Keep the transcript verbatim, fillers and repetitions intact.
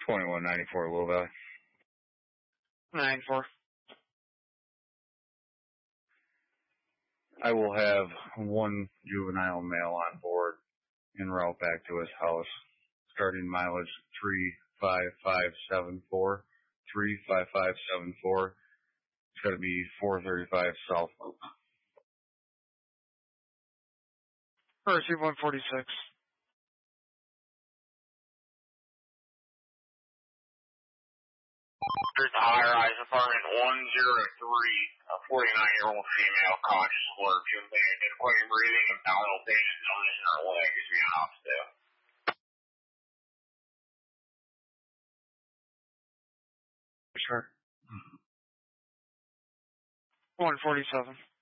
twenty-one ninety-four Little Valley. ninety-four. I will have one juvenile male on board en route back to his house. Starting mileage three five five seven four. three five five seven four. It's going to be four thirty-five South Loop. Receive one forty-six. Here's the high-rise apartment one zero three, a forty-nine-year-old female, conscious, alert, feeling difficulty breathing, abdominal pain, and numbness in her leg. Is being hospital. Sure. one forty-seven.